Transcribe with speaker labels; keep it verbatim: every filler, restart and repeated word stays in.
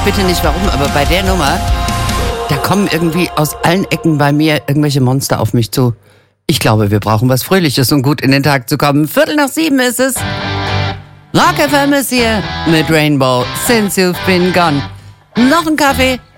Speaker 1: mich bitte nicht warum, aber bei der Nummer, da kommen irgendwie aus allen Ecken bei mir irgendwelche Monster auf mich zu. Ich glaube, wir brauchen was Fröhliches, um gut in den Tag zu kommen. Viertel nach sieben ist es. Rock F M ist hier mit Rainbow, Since You've Been Gone. Noch ein Kaffee?